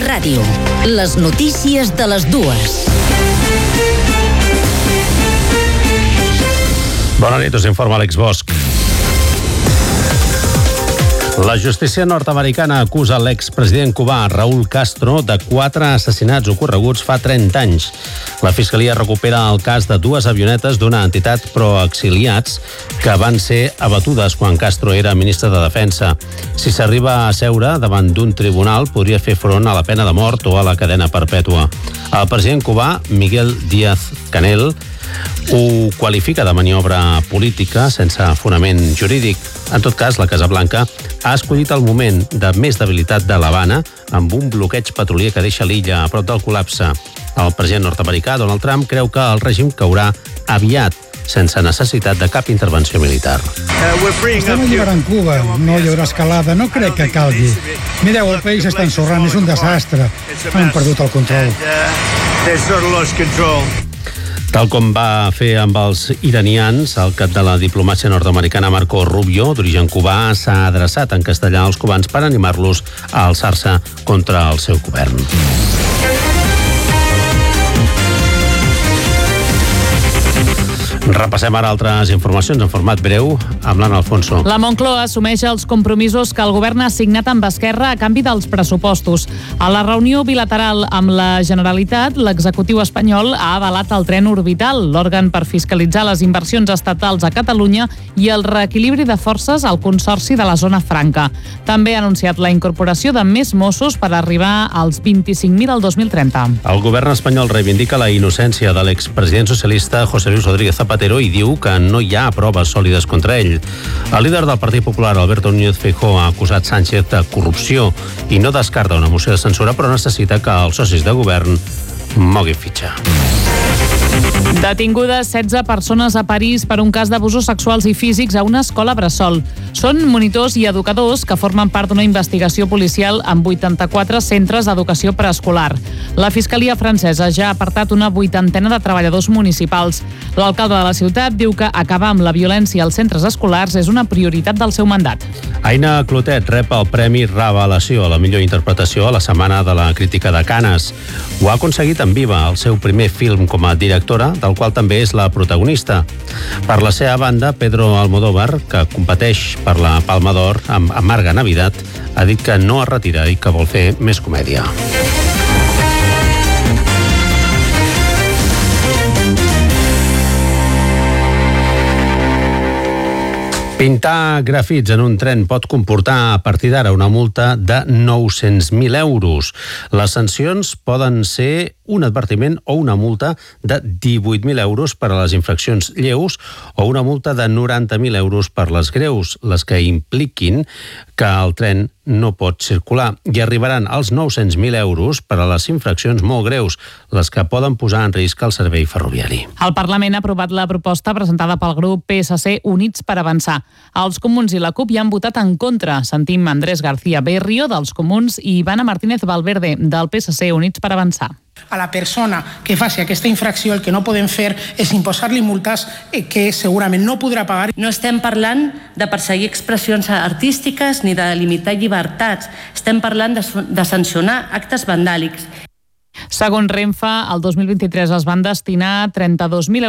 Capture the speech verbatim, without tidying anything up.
Ràdio. Les notícies de les dues. Bona nit, us informa Àlex Bosch. La justícia nord-americana acusa l'expresident cubà Raúl Castro de quatre assassinats ocorreguts fa trenta anys. La fiscalia recupera el cas de dues avionetes d'una entitat pro-exiliats que van ser abatudes quan Castro era ministre de Defensa. Si s'arriba a seure davant d'un tribunal, podria fer front a la pena de mort o a la cadena perpètua. El president cubà, Miguel Díaz-Canel, ho qualifica de maniobra política sense fonament jurídic. En tot cas, la Casa Blanca ha escollit el moment de més debilitat de l'Havana amb un bloqueig petrolier que deixa l'illa a prop del col·lapse. El president nord-americà, Donald Trump, creu que el règim caurà aviat, sense necessitat de cap intervenció militar. Estem alliberant Cuba, no hi haurà escalada, no crec que calgui. Mireu, el país està ensorrant, és un desastre. Han perdut el control. Tal com va fer amb els iranians, el cap de la diplomàcia nord-americana Marco Rubio, d'origen cubà, s'ha adreçat en castellà als cubans per animar-los a alçar-se contra el seu govern. Repassem ara altres informacions en format breu amb l'Anna Alfonso. La Moncloa assumeix els compromisos que el govern ha signat amb Esquerra a canvi dels pressupostos. A la reunió bilateral amb la Generalitat, l'executiu espanyol ha avalat el tren orbital, l'òrgan per fiscalitzar les inversions estatals a Catalunya i el reequilibri de forces al Consorci de la Zona Franca. També ha anunciat la incorporació de més Mossos per arribar als vint-i-cinc mil al dos mil trenta. El govern espanyol reivindica la innocència de l'expresident socialista José Luis Rodríguez Zapatero i diu que no hi ha proves sòlides contra ell. El líder del Partit Popular, Alberto Núñez Feijóo, ha acusat Sánchez de corrupció i no descarta una moció de censura, però necessita que els socis de govern moguin fitxa. Detingudes setze persones a París per un cas d'abusos sexuals i físics a una escola bressol. Són monitors i educadors que formen part d'una investigació policial en vuitanta-quatre centres d'educació preescolar. La Fiscalia francesa ja ha apartat una vuitantena de treballadors municipals. L'alcalde de la ciutat diu que acabar amb la violència als centres escolars és una prioritat del seu mandat. Aina Clotet rep el Premi Revelació a la millor interpretació a la Setmana de la Crítica de Canes. Ho ha aconseguit en Viva, el seu primer film com a directora, del qual també és la protagonista. Per la seva banda, Pedro Almodóvar, que competeix per la Palma d'Or amb Amarga Navidad, ha dit que no es retira i que vol fer més comèdia. Pintar grafits en un tren pot comportar a partir d'ara una multa de nou-cents mil euros. Les sancions poden ser un advertiment o una multa de divuit mil euros per a les infraccions lleus o una multa de noranta mil euros per les greus, les que impliquin que el tren no pot circular. I arribaran als nou-cents mil euros per a les infraccions molt greus, les que poden posar en risc el servei ferroviari. El Parlament ha aprovat la proposta presentada pel grup P S C Units per Avançar. Els Comuns i la CUP hi han votat en contra. Sentim Andrés García Berrio, dels Comuns, i Ivana Martínez Valverde, del P S C Units per Avançar. A la persona que faci aquesta infracció el que no podem fer és imposar-li multes que segurament no podrà pagar. No estem parlant de perseguir expressions artístiques ni de limitar llibertats. Estem parlant de, de sancionar actes vandàlics. Segons Renfe, el dos mil vint-i-tres es van destinar trenta-dos mil